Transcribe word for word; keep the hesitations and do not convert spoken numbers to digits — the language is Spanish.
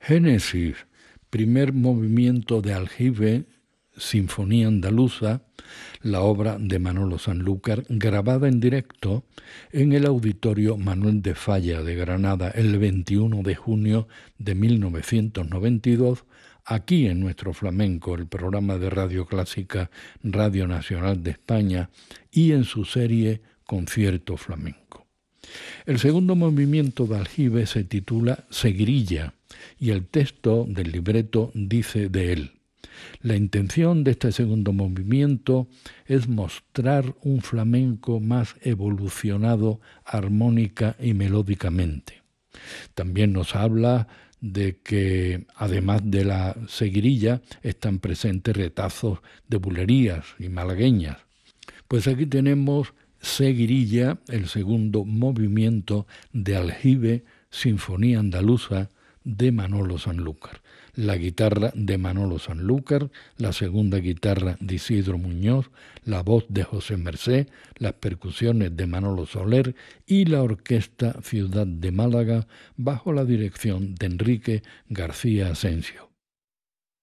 Génesis, primer movimiento de aljibe, Sinfonía Andaluza, la obra de Manolo Sanlúcar, grabada en directo en el Auditorio Manuel de Falla de Granada el veintiuno de junio de mil novecientos noventa y dos, aquí en Nuestro Flamenco, el programa de Radio Clásica Radio Nacional de España, y en su serie Concierto Flamenco. El segundo movimiento de aljibe se titula Seguirilla y el texto del libreto dice de él: la intención de este segundo movimiento es mostrar un flamenco más evolucionado armónica y melódicamente. También nos habla de que, además de la seguirilla, están presentes retazos de bulerías y malagueñas. Pues aquí tenemos Seguirilla, el segundo movimiento de aljibe, Sinfonía Andaluza, de Manolo Sanlúcar. La guitarra de Manolo Sanlúcar, la segunda guitarra de Isidro Muñoz, la voz de José Mercé, las percusiones de Manolo Soler y la orquesta Ciudad de Málaga bajo la dirección de Enrique García Asensio.